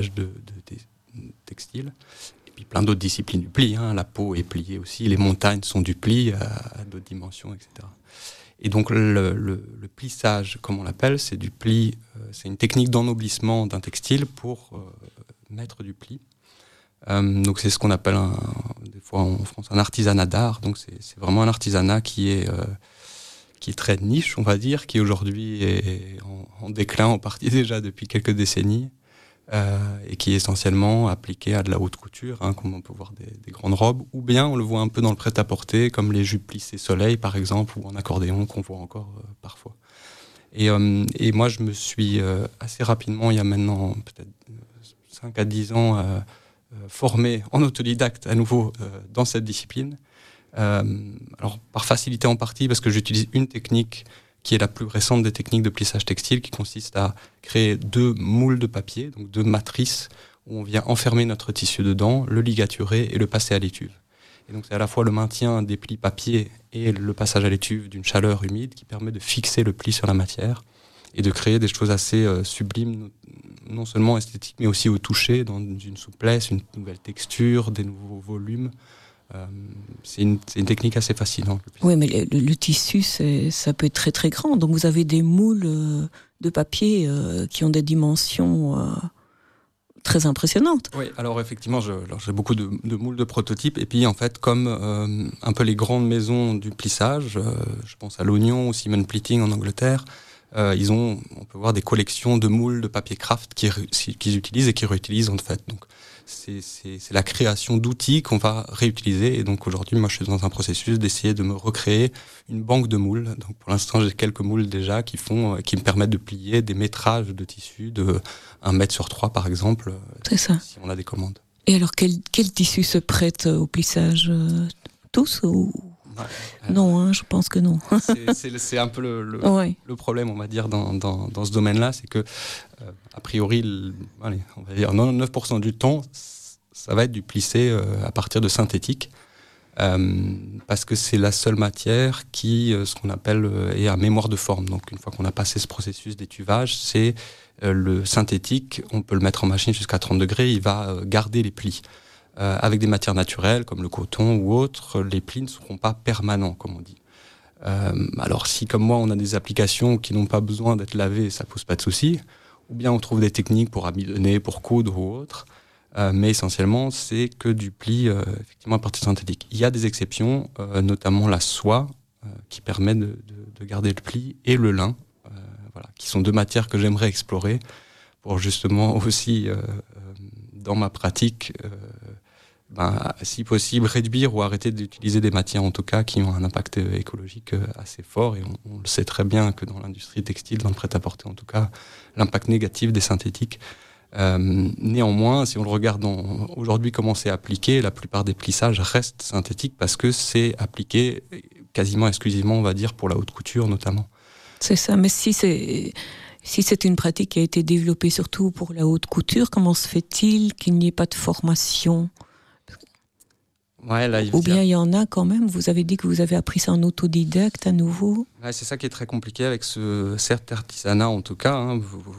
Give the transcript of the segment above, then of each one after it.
des textiles. Et puis plein d'autres disciplines du pli. La peau est pliée aussi, les montagnes sont du pli à d'autres dimensions, etc. Et donc le plissage, comme on l'appelle, c'est du pli. C'est une technique d'ennoblissement d'un textile pour mettre du pli. Donc c'est ce qu'on appelle des fois en France un artisanat d'art. Donc c'est vraiment un artisanat qui est très niche, on va dire, qui aujourd'hui est en déclin en partie déjà depuis quelques décennies, et qui est essentiellement appliqué à de la haute couture, comme on peut voir des grandes robes, ou bien on le voit un peu dans le prêt-à-porter, comme les jupes plissées soleil par exemple, ou en accordéon qu'on voit encore parfois. Et moi je me suis assez rapidement, il y a maintenant peut-être 5 à 10 ans, formé en autodidacte à nouveau dans cette discipline. Alors par facilité en partie, parce que j'utilise une technique qui est la plus récente des techniques de plissage textile, qui consiste à créer 2 moules de papier, donc 2 matrices, où on vient enfermer notre tissu dedans, le ligaturer et le passer à l'étuve. Et donc c'est à la fois le maintien des plis papier et le passage à l'étuve d'une chaleur humide qui permet de fixer le pli sur la matière et de créer des choses assez sublimes, non seulement esthétiques, mais aussi au toucher, dans une souplesse, une nouvelle texture, des nouveaux volumes. C'est une technique assez fascinante. Oui, mais le tissu, ça peut être très très grand. Donc vous avez des moules de papier qui ont des dimensions très impressionnantes. Oui, alors effectivement, j'ai beaucoup de moules de prototypes. Et puis en fait, comme un peu les grandes maisons du plissage, je pense à l'Oignon ou Simon Pleating en Angleterre, on peut voir des collections de moules de papier craft qu'ils utilisent et qu'ils réutilisent en fait. Donc c'est la création d'outils qu'on va réutiliser. Et donc aujourd'hui, moi, je suis dans un processus d'essayer de me recréer une banque de moules. Donc pour l'instant, j'ai quelques moules déjà qui me permettent de plier des métrages de tissu de 1 mètre sur 3, par exemple. C'est ça. Si on a des commandes. Et alors, quel tissu se prête au plissage? Tous ou... Non, je pense que non. c'est un peu le problème, on va dire, dans ce domaine-là, c'est que, a priori, on va dire 99% du temps, ça va être du plissé à partir de synthétique, parce que c'est la seule matière qui, ce qu'on appelle, est à mémoire de forme. Donc, une fois qu'on a passé ce processus d'étuvage, c'est le synthétique, on peut le mettre en machine jusqu'à 30 degrés, il va garder les plis. Avec des matières naturelles comme le coton ou autres, les plis ne seront pas permanents, comme on dit. Alors si, comme moi, on a des applications qui n'ont pas besoin d'être lavées, ça pose pas de souci. Ou bien on trouve des techniques pour amidonner, pour coudre ou autre. Mais essentiellement, c'est que du pli, effectivement, à partir de synthétique. Il y a des exceptions, notamment la soie, qui permet de garder le pli, et le lin, qui sont 2 matières que j'aimerais explorer pour justement aussi, dans ma pratique, si possible, réduire ou arrêter d'utiliser des matières, en tout cas, qui ont un impact écologique assez fort. Et on le sait très bien que dans l'industrie textile, dans le prêt-à-porter, en tout cas, l'impact négatif des synthétiques. Néanmoins, si on le regarde aujourd'hui comment c'est appliqué, la plupart des plissages restent synthétiques parce que c'est appliqué quasiment exclusivement, on va dire, pour la haute couture, notamment. C'est ça, mais si c'est une pratique qui a été développée surtout pour la haute couture, comment se fait-il qu'il n'y ait pas de formation ? Ou bien il y en a quand même, vous avez dit que vous avez appris ça en autodidacte à nouveau. Ouais, c'est ça qui est très compliqué avec cet artisanat en tout cas.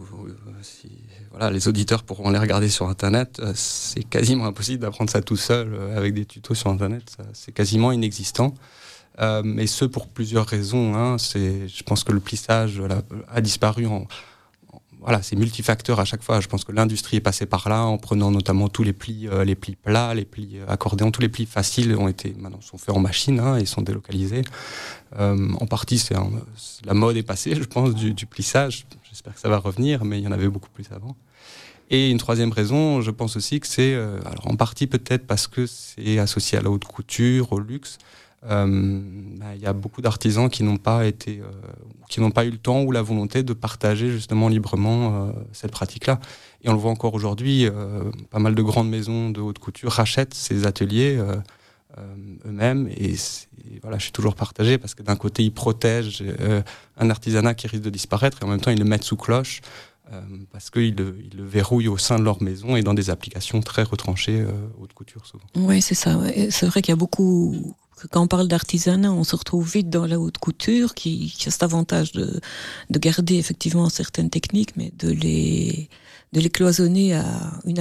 Les auditeurs pourront les regarder sur Internet. C'est quasiment impossible d'apprendre ça tout seul avec des tutos sur Internet. C'est quasiment inexistant. Et ce pour plusieurs raisons. Je pense que le plissage a disparu c'est multifacteur à chaque fois. Je pense que l'industrie est passée par là en prenant notamment tous les plis plats, les plis accordéons, tous les plis faciles maintenant sont faits en machine et sont délocalisés. En partie, la mode est passée, je pense, du plissage. J'espère que ça va revenir, mais il y en avait beaucoup plus avant. Et une troisième raison, je pense aussi que c'est, en partie peut-être parce que c'est associé à la haute couture, au luxe. Il y a beaucoup d'artisans qui n'ont pas eu le temps ou la volonté de partager justement librement cette pratique-là. Et on le voit encore aujourd'hui, pas mal de grandes maisons de haute couture rachètent ces ateliers eux-mêmes. Et je suis toujours partagé parce que d'un côté, ils protègent un artisanat qui risque de disparaître et en même temps, ils le mettent sous cloche parce qu'ils le verrouillent au sein de leur maison et dans des applications très retranchées haute couture souvent. Oui, c'est ça. Ouais. C'est vrai qu'il y a beaucoup... Quand on parle d'artisanat, on se retrouve vite dans la haute couture qui a cet avantage de garder effectivement certaines techniques, mais de de les cloisonner à une